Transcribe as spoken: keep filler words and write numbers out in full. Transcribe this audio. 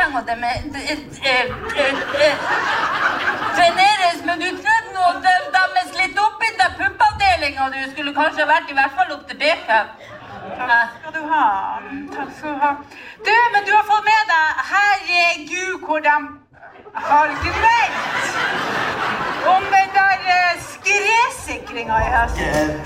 trenger det med treneres, men du trodde nå at de dammes litt opp i den puppavdelingen, du skulle kanskje vært i hvert fall opp til B-cup. Takk skal du ha, takk skal du ha. Du, men du har fått med deg, herregud, hvor de har greit om den der skresikringen i høst.